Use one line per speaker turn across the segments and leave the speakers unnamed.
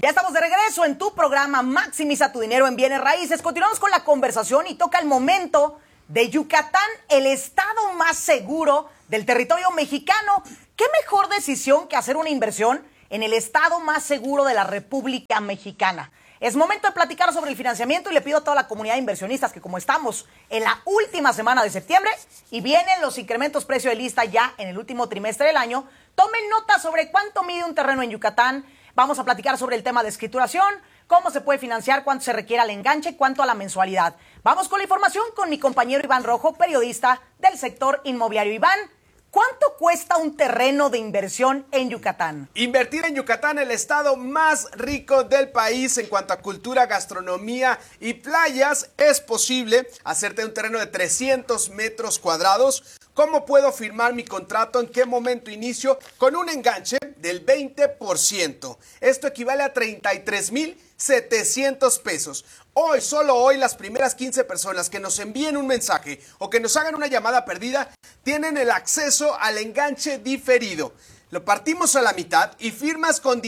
Ya estamos de regreso en tu programa Maximiza tu dinero en bienes raíces. Continuamos con la conversación y toca el momento de Yucatán, el estado más seguro del territorio mexicano. ¿Qué mejor decisión que hacer una inversión en el estado más seguro de la República Mexicana? Es momento de platicar sobre el financiamiento y le pido a toda la comunidad de inversionistas que, como estamos en la última semana de septiembre y vienen los incrementos precio de lista ya en el último trimestre del año, tomen nota sobre cuánto mide un terreno en Yucatán. Vamos a platicar sobre el tema de escrituración, cómo se puede financiar, cuánto se requiere al enganche, cuánto a la mensualidad. Vamos con la información con mi compañero Iván Rojo, periodista del sector inmobiliario. Iván, ¿cuánto cuesta un terreno de inversión en Yucatán?
Invertir en Yucatán, el estado más rico del país en cuanto a cultura, gastronomía y playas, es posible hacerte un terreno de 300 metros cuadrados. ¿Cómo puedo firmar mi contrato? ¿En qué momento inicio? Con un enganche del 20%. Esto equivale a 33,700 pesos. Hoy, solo hoy, las primeras 15 personas que nos envíen un mensaje o que nos hagan una llamada perdida tienen el acceso al enganche diferido. Lo partimos a la mitad y firmas con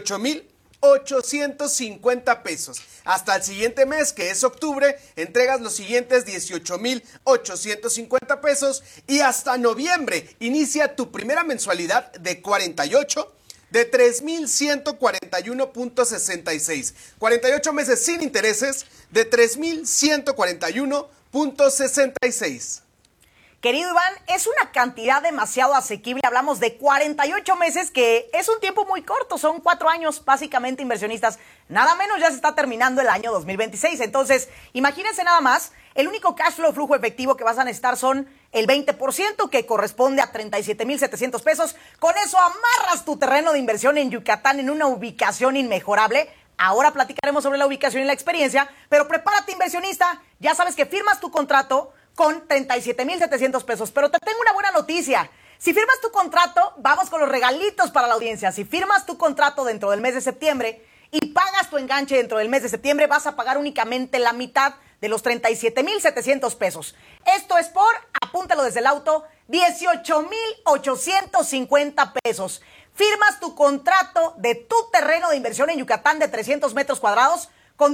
18,850 pesos. Hasta el siguiente mes, que es octubre, entregas los siguientes 18,850 pesos y hasta noviembre inicia tu primera mensualidad de 48 de 3,141.66. 48 meses sin intereses de 3,141.66.
Querido Iván, es una cantidad demasiado asequible. Hablamos de 48 meses, que es un tiempo muy corto. Son 4 años, básicamente, inversionistas. Nada menos, ya se está terminando el año 2026. Entonces, imagínense nada más, el único cash flow, flujo efectivo que vas a necesitar son el 20%, que corresponde a 37,700 pesos. Con eso amarras tu terreno de inversión en Yucatán en una ubicación inmejorable. Ahora platicaremos sobre la ubicación y la experiencia, pero prepárate, inversionista. Ya sabes que firmas tu contrato con 37,700 pesos. Pero te tengo una buena noticia. Si firmas tu contrato, vamos con los regalitos para la audiencia. Si firmas tu contrato dentro del mes de septiembre y pagas tu enganche dentro del mes de septiembre, vas a pagar únicamente la mitad de los 37,700 pesos. Esto es por, apúntalo desde el auto, 18,850 pesos. Firmas tu contrato de tu terreno de inversión en Yucatán de 300 metros cuadrados con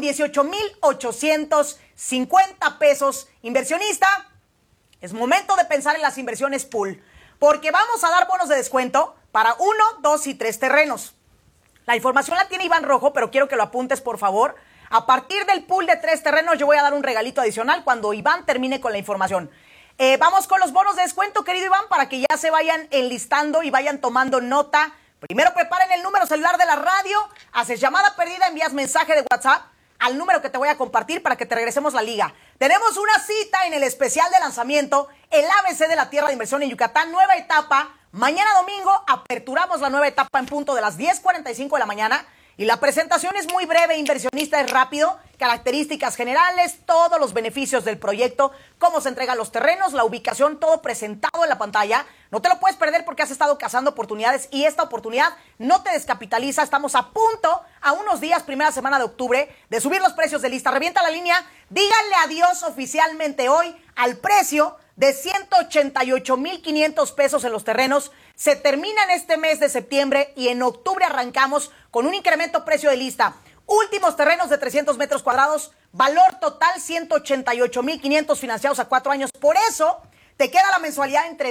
18,850 pesos. Inversionista, es momento de pensar en las inversiones pool, porque vamos a dar bonos de descuento para 1, 2 y 3 terrenos. La información la tiene Iván Rojo, pero quiero que lo apuntes, por favor. A partir del pool de 3 terrenos, yo voy a dar un regalito adicional cuando Iván termine con la información. Vamos con los bonos de descuento, querido Iván, para que ya se vayan enlistando y vayan tomando nota. Primero preparen el número celular de la radio, haces llamada perdida, envías mensaje de WhatsApp al número que te voy a compartir para que te regresemos la liga. Tenemos una cita en el especial de lanzamiento, el ABC de la Tierra de Inversión en Yucatán, nueva etapa. Mañana domingo aperturamos la nueva etapa en punto de las 10:45 de la mañana. Y la presentación es muy breve, inversionista, es rápido, características generales, todos los beneficios del proyecto, cómo se entregan los terrenos, la ubicación, todo presentado en la pantalla. No te lo puedes perder porque has estado cazando oportunidades y esta oportunidad no te descapitaliza. Estamos a punto, a unos días, primera semana de octubre, de subir los precios de lista. Revienta la línea, díganle adiós oficialmente hoy al precio de 188,500 pesos en los terrenos. Se termina en este mes de septiembre y en octubre arrancamos con un incremento precio de lista. Últimos terrenos de 300 metros cuadrados, valor total 188,500 financiados a 4 años. Por eso te queda la mensualidad en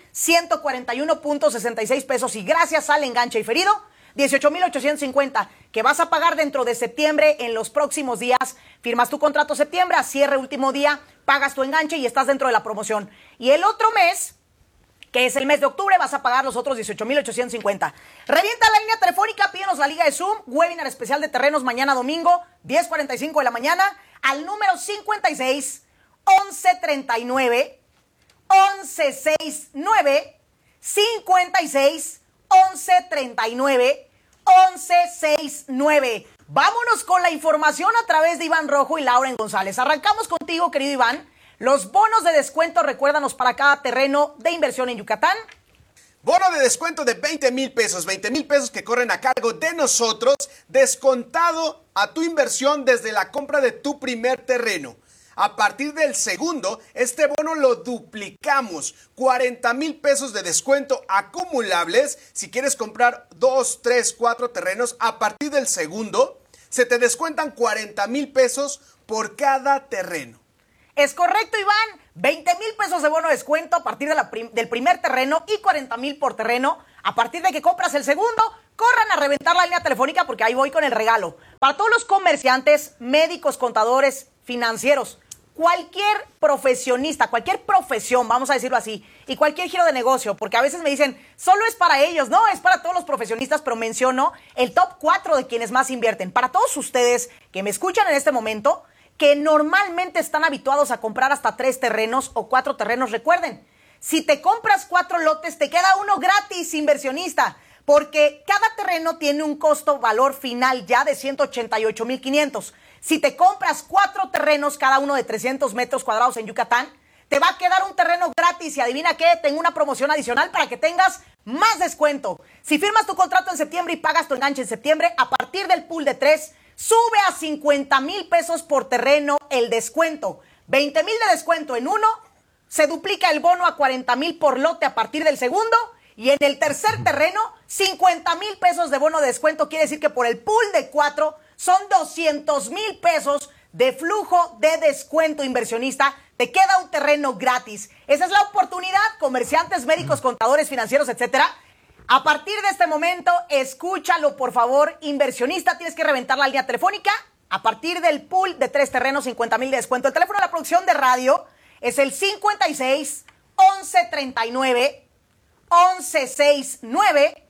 3,141.66 pesos y gracias al enganche diferido, 18,850 que vas a pagar dentro de septiembre en los próximos días. Firmas tu contrato septiembre, a cierre último día, pagas tu enganche y estás dentro de la promoción. Y el otro mes, que es el mes de octubre, vas a pagar los otros 18,850. Revienta la línea telefónica, pídenos la liga de Zoom, webinar especial de terrenos mañana domingo, 10:45 de la mañana, al número 56 1139 1169 56 1139 1169. Vámonos con la información a través de Iván Rojo y Lauren González. Arrancamos contigo, querido Iván. Los bonos de descuento, recuérdanos, para cada terreno de inversión en Yucatán.
Bono de descuento de 20,000 pesos, 20,000 pesos que corren a cargo de nosotros, descontado a tu inversión desde la compra de tu primer terreno. A partir del segundo, este bono lo duplicamos. 40,000 pesos de descuento acumulables. Si quieres comprar 2, 3, 4 terrenos, a partir del segundo, se te descuentan 40,000 pesos por cada terreno.
Es correcto, Iván. 20,000 pesos de bono de descuento a partir del primer terreno y 40,000 por terreno. A partir de que compras el segundo, corran a reventar la línea telefónica porque ahí voy con el regalo. Para todos los comerciantes, médicos, contadores, financieros, cualquier profesionista, cualquier profesión, vamos a decirlo así, y cualquier giro de negocio, porque a veces me dicen, solo es para ellos. No, es para todos los profesionistas, pero menciono el top 4 de quienes más invierten. Para todos ustedes que me escuchan en este momento, que normalmente están habituados a comprar hasta 3 terrenos o 4 terrenos, recuerden, si te compras 4 lotes, te queda uno gratis, inversionista, porque cada terreno tiene un costo-valor final ya de 188,500. Si te compras 4 terrenos, cada uno de 300 metros cuadrados en Yucatán, te va a quedar un terreno gratis y adivina qué, tengo una promoción adicional para que tengas más descuento. Si firmas tu contrato en septiembre y pagas tu enganche en septiembre, a partir del pool de 3, sube a 50,000 pesos por terreno el descuento. 20,000 de descuento en uno, se duplica el bono a 40,000 por lote a partir del segundo, y en el tercer terreno, 50,000 pesos de bono de descuento. Quiere decir que por el pool de 4 son 200,000 pesos de flujo de descuento, inversionista. Te queda un terreno gratis. Esa es la oportunidad, comerciantes, médicos, contadores, financieros, etcétera. A partir de este momento, escúchalo, por favor, inversionista. Tienes que reventar la línea telefónica. A partir del pool de 3 terrenos, 50,000 de descuento. El teléfono de la producción de radio es el 56 11 39 11 69,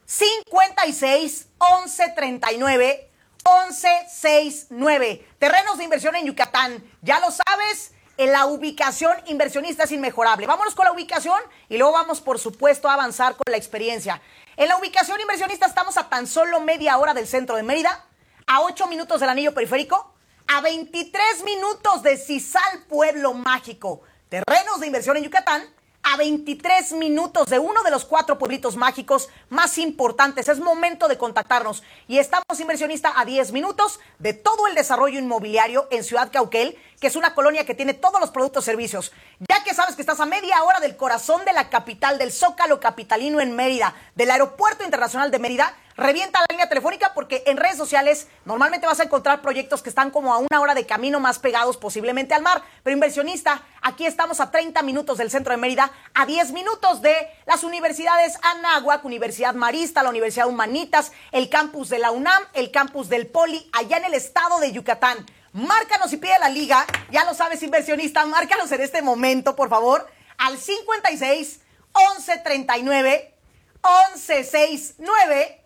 56 11 39 11 69. Terrenos de inversión en Yucatán. Ya lo sabes, la ubicación, inversionista, es inmejorable. Vámonos con la ubicación y luego vamos, por supuesto, a avanzar con la experiencia. En la ubicación, inversionista, estamos a tan solo media hora del centro de Mérida, a 8 minutos del anillo periférico, a 23 minutos de Cizal, Pueblo Mágico. Terrenos de inversión en Yucatán, a 23 minutos de uno de los 4 pueblitos mágicos más importantes. Es momento de contactarnos. Y estamos, inversionista, a 10 minutos de todo el desarrollo inmobiliario en Ciudad Cauquel, que es una colonia que tiene todos los productos y servicios. Ya que sabes que estás a media hora del corazón de la capital, del Zócalo capitalino en Mérida, del Aeropuerto Internacional de Mérida, revienta la línea telefónica porque en redes sociales normalmente vas a encontrar proyectos que están como a 1 hora de camino, más pegados posiblemente al mar. Pero inversionista, aquí estamos a 30 minutos del centro de Mérida, a 10 minutos de las universidades Anáhuac, Universidad Marista, la Universidad Humanitas, el campus de la UNAM, el campus del Poli, allá en el estado de Yucatán. Márcanos y pide la liga, ya lo sabes, inversionista, márcanos en este momento, por favor, al 56 11 39 11 69,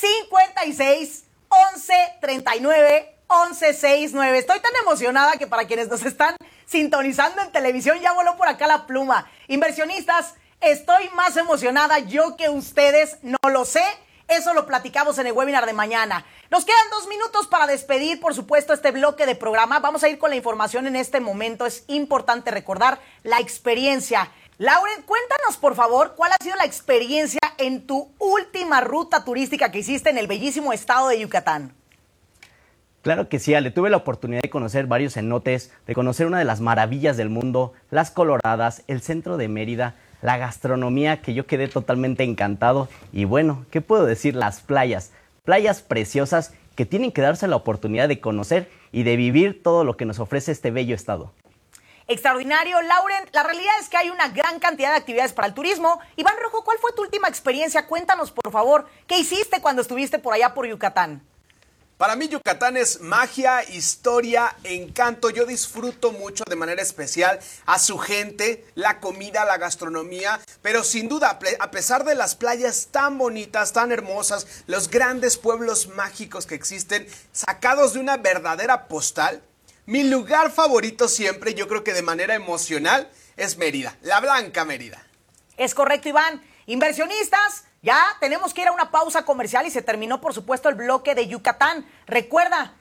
56 11 39 11 69. Estoy tan emocionada que para quienes nos están sintonizando en televisión ya voló por acá la pluma. Inversionistas, estoy más emocionada yo que ustedes, no lo sé. Eso lo platicamos en el webinar de mañana. Nos quedan 2 minutos para despedir, por supuesto, este bloque de programa. Vamos a ir con la información en este momento. Es importante recordar la experiencia. Lauren, cuéntanos, por favor, ¿cuál ha sido la experiencia en tu última ruta turística que hiciste en el bellísimo estado de Yucatán?
Claro que sí, Ale. Tuve la oportunidad de conocer varios cenotes, de conocer una de las maravillas del mundo, las Coloradas, el centro de Mérida, la gastronomía, que yo quedé totalmente encantado. Y bueno, ¿qué puedo decir? Las playas. Playas preciosas que tienen que darse la oportunidad de conocer y de vivir todo lo que nos ofrece este bello estado.
Extraordinario, Lauren. La realidad es que hay una gran cantidad de actividades para el turismo. Iván Rojo, ¿cuál fue tu última experiencia? Cuéntanos, por favor, ¿qué hiciste cuando estuviste por allá por Yucatán?
Para mí Yucatán es magia, historia, encanto. Yo disfruto mucho de manera especial a su gente, la comida, la gastronomía, pero sin duda, a pesar de las playas tan bonitas, tan hermosas, los grandes pueblos mágicos que existen, sacados de una verdadera postal, mi lugar favorito siempre, yo creo que de manera emocional, es Mérida, la Blanca Mérida.
Es correcto, Iván. Inversionistas, ya tenemos que ir a una pausa comercial y se terminó, por supuesto, el bloque de Yucatán. Recuerda,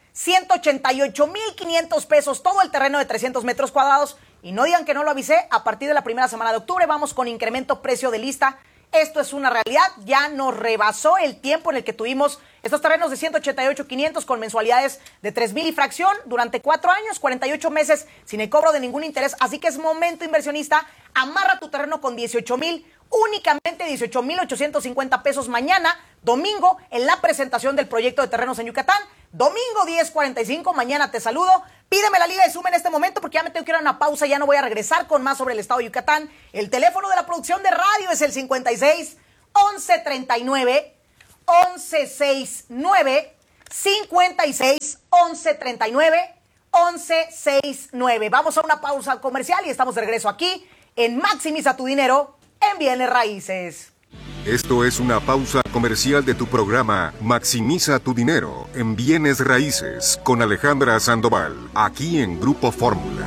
188,500 pesos, todo el terreno de 300 metros cuadrados. Y no digan que no lo avisé, a partir de la primera semana de octubre vamos con incremento precio de lista. Esto es una realidad, ya nos rebasó el tiempo en el que tuvimos estos terrenos de 188,500 con mensualidades de 3,000 y fracción durante 4 años, 48 meses sin el cobro de ningún interés. Así que es momento, inversionista, amarra tu terreno con 18,000, únicamente 18,850 pesos mañana, domingo, en la presentación del proyecto de terrenos en Yucatán. Domingo 10:45, mañana te saludo. Pídeme la liga de Zoom en este momento porque ya me tengo que ir a una pausa, ya no voy a regresar con más sobre el estado de Yucatán. El teléfono de la producción de radio es el 56 11 39 11 69 56 11 39 11 69. Vamos a una pausa comercial y estamos de regreso aquí en Maximiza tu Dinero en Bienes Raíces.
Esto es una pausa comercial de tu programa Maximiza tu Dinero en Bienes Raíces con Alejandra Sandoval, aquí en Grupo Fórmula.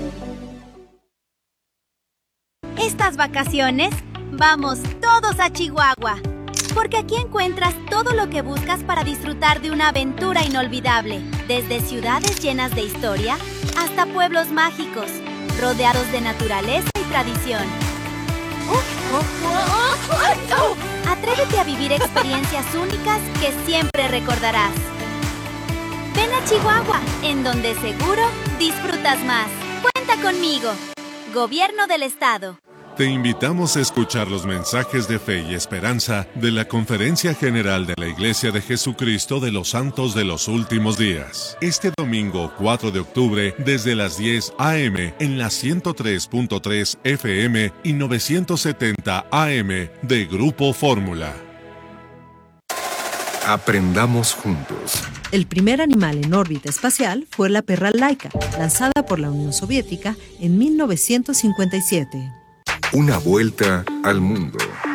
Estas vacaciones, vamos todos a Chihuahua, porque aquí encuentras todo lo que buscas para disfrutar de una aventura inolvidable, desde ciudades llenas de historia hasta pueblos mágicos, rodeados de naturaleza y tradición. Atrévete a vivir experiencias únicas que siempre recordarás. Ven a Chihuahua, en donde seguro disfrutas más. Cuenta conmigo. Gobierno del Estado.
Te invitamos a escuchar los mensajes de fe y esperanza de la Conferencia General de la Iglesia de Jesucristo de los Santos de los Últimos Días. Este domingo 4 de octubre, desde las 10 a.m. en la 103.3 FM y 970 AM de Grupo Fórmula.
Aprendamos juntos.
El primer animal en órbita espacial fue la perra Laika, lanzada por la Unión Soviética en 1957.
Una vuelta al mundo.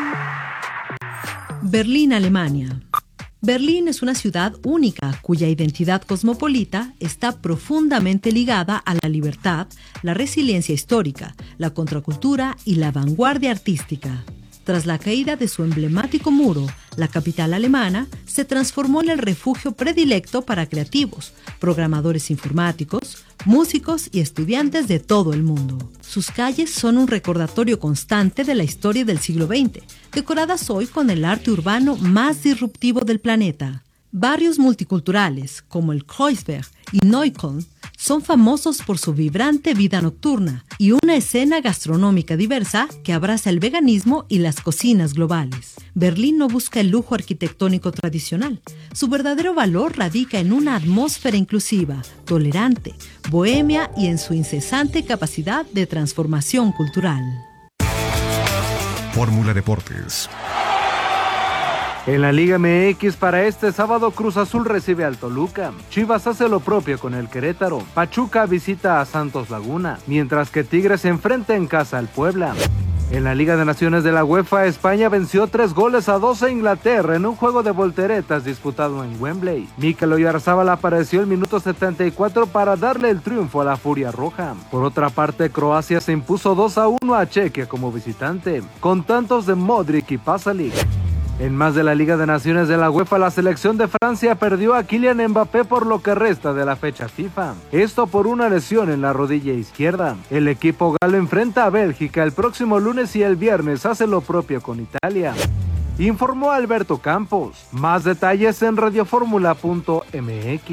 Berlín, Alemania. Berlín es una ciudad única cuya identidad cosmopolita está profundamente ligada a la libertad, la resiliencia histórica, la contracultura y la vanguardia artística. Tras la caída de su emblemático muro, la capital alemana se transformó en el refugio predilecto para creativos, programadores informáticos, músicos y estudiantes de todo el mundo. Sus calles son un recordatorio constante de la historia del siglo XX, decoradas hoy con el arte urbano más disruptivo del planeta. Barrios multiculturales, como el Kreuzberg y Neukölln, son famosos por su vibrante vida nocturna y una escena gastronómica diversa que abraza el veganismo y las cocinas globales. Berlín no busca el lujo arquitectónico tradicional. Su verdadero valor radica en una atmósfera inclusiva, tolerante, bohemia y en su incesante capacidad de transformación cultural.
Fórmula Deportes.
En la Liga MX para este sábado, Cruz Azul recibe al Toluca, Chivas hace lo propio con el Querétaro, Pachuca visita a Santos Laguna, mientras que Tigres se enfrenta en casa al Puebla. En la Liga de Naciones de la UEFA, España venció 3-2 a Inglaterra en un juego de volteretas disputado en Wembley. Mikel Oyarzabal apareció el minuto 74 para darle el triunfo a la Furia Roja. Por otra parte, Croacia se impuso 2-1 a Chequia como visitante, con tantos de Modric y Pasalic. En más de la Liga de Naciones de la UEFA, la selección de Francia perdió a Kylian Mbappé por lo que resta de la fecha FIFA. Esto por una lesión en la rodilla izquierda. El equipo galo enfrenta a Bélgica el próximo lunes y el viernes hace lo propio con Italia. Informó Alberto Campos. Más detalles en radioformula.mx.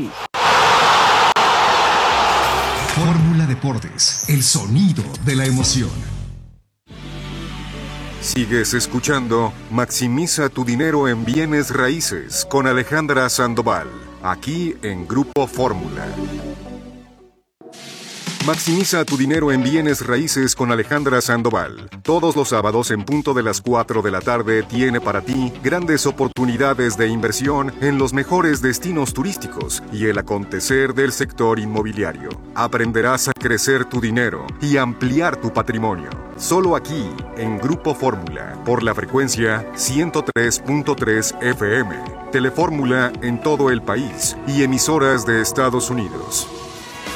Fórmula Deportes, el sonido de la emoción. Sigues escuchando Maximiza tu Dinero en Bienes Raíces con Alejandra Sandoval, aquí en Grupo Fórmula. Maximiza tu dinero en Bienes Raíces con Alejandra Sandoval. Todos los sábados en punto de las 4 de la tarde tiene para ti grandes oportunidades de inversión en los mejores destinos turísticos y el acontecer del sector inmobiliario. Aprenderás a crecer tu dinero y ampliar tu patrimonio. Solo aquí, en Grupo Fórmula, por la frecuencia 103.3 FM. Telefórmula en todo el país y emisoras de Estados Unidos.